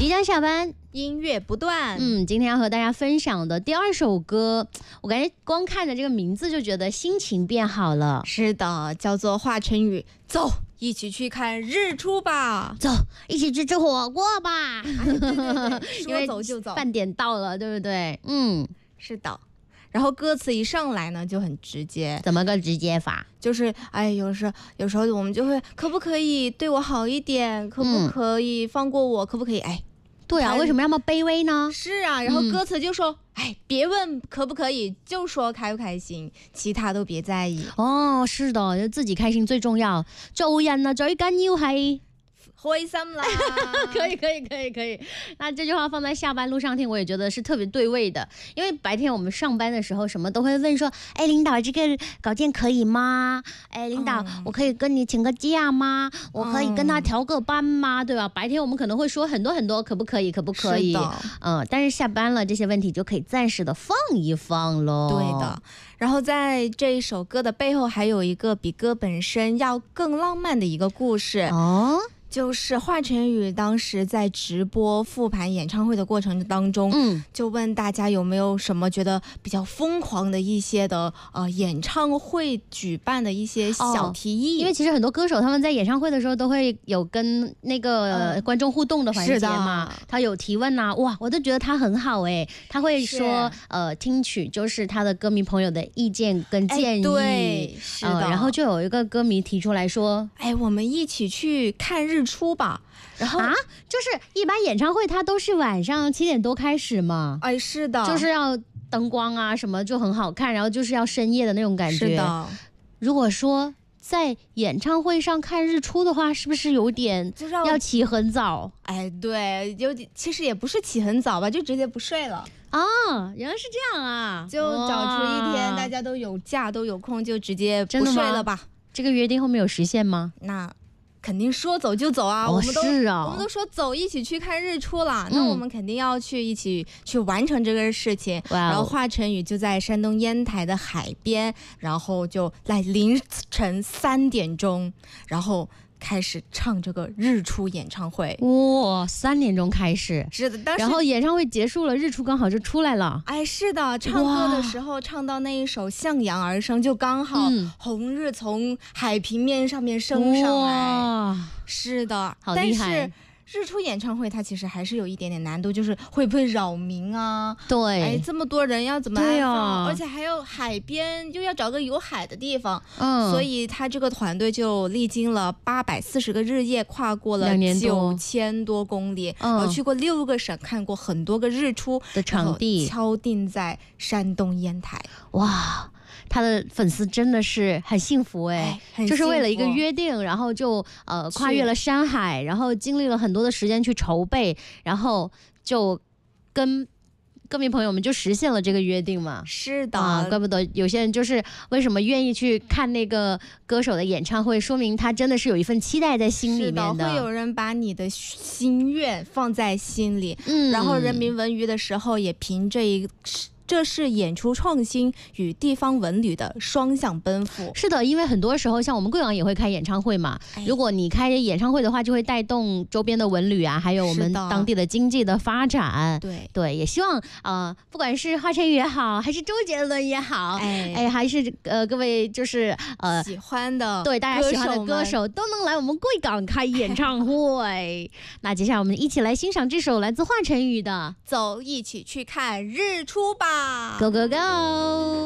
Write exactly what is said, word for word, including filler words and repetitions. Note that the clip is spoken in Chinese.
即将下班， 音乐不断。 嗯，今天要和大家分享的第二首歌，我感觉光看着这个名字就觉得心情变好了。 是的，叫做华晨宇，走，一起去看日出吧。 走，一起去吃火锅吧。 哎、对对对，说走就走。 饭点到了，对不对？嗯， 是的。然后歌词一上来呢就很直接， 怎么个直接法？ 就是哎，有时候有时候我们就会，可不可以对我好一点？可不可以放过我？嗯、可不可以？哎， 对啊，为什么要那么卑微呢？ 是啊，然后歌词就说，嗯、哎，别问可不可以，就说开不开心，其他都别在意。 哦，是的，就自己開心最重要。做人啊，最緊要係開心啦。 可以可以可以可以，那这句话放在下班路上听，我也觉得是特别对味的。因为白天我们上班的时候，什么都会问说，哎，领导这个稿件可以吗？哎，领导、嗯、我可以跟你请个假吗？我可以跟他调个班吗？对吧？白天我们可能会说很多很多可不可以可不可以，嗯，但是下班了这些问题就可以暂时的放一放咯。 对的。然后在这一首歌的背后还有一个比歌本身要更浪漫的一个故事哦，就是华晨宇当时在直播复盘演唱会的过程当中，嗯，就问大家有没有什么觉得比较疯狂的一些的呃演唱会举办的一些小提议、哦、因为其实很多歌手他们在演唱会的时候都会有跟那个、呃、观众互动的环节嘛，他有提问啊，哇，我都觉得他很好哎，他会说呃听取就是他的歌迷朋友的意见跟建议， 对，是的、呃， 然后就有一个歌迷提出来说， 哎，我们一起去看日出吧。然后啊，就是一般演唱会它都是晚上七点多开始嘛， 哎，是的， 就是要灯光啊什么就很好看，然后就是要深夜的那种感觉。 是的， 如果说在演唱会上看日出的话，是不是有点要起很早？ 哎，对，有点，其实也不是起很早吧，就直接不睡了。 哦，原来是这样啊！ 就找出一天大家都有假都有空，就直接不睡了吧。 这个约定后面有实现吗？ 那肯定说走就走啊、 哦、 我们都是啊， 我们都说走一起去看日出了、嗯、那我们肯定要去一起去完成这个事情、wow、然后华晨宇就在山东烟台的海边，然后就来凌晨三点钟，然后开始唱这个日出演唱会。 哇，三点钟开始， 是的，当时然后演唱会结束了，日出刚好就出来了。 哎，是的，唱歌的时候唱到那一首向阳而生，就刚好红日从海平面上面升上来。是的， 好厉害。 但是日出演唱会它其实还是有一点点难度，就是会不会扰民啊？ 对， 哎，这么多人要怎么安放、啊、而且还有海边，又要找个有海的地方，嗯，所以他这个团队就历经了八百四十个日夜，跨过了九千多公里，然后去过六个省，看过很多个日出的场地， 敲定在山东烟台。 哇，他的粉丝真的是很幸福哎，就是为了一个约定，然后就呃跨越了山海，然后经历了很多的时间去筹备，然后就跟歌迷朋友们就实现了这个约定嘛。 是的、 啊，怪不得有些人就是为什么愿意去看那个歌手的演唱会，说明他真的是有一份期待在心里面的。 是的，会有人把你的心愿放在心里，嗯，然后人民文娱的时候也凭这一这是演出创新与地方文旅的双向奔赴。 是的，因为很多时候像我们贵阳也会开演唱会嘛、哎、如果你开演唱会的话，就会带动周边的文旅啊，还有我们当地的经济的发展。 对对，也希望呃，不管是华晨宇也好，还是周杰伦也好，哎哎，还是呃各位就是呃喜欢的对大家喜欢的歌手都能来我们贵港开演唱会。那接下来我们一起来欣赏这首来自华晨宇的 《走，一起去看日出吧》。 Go go go！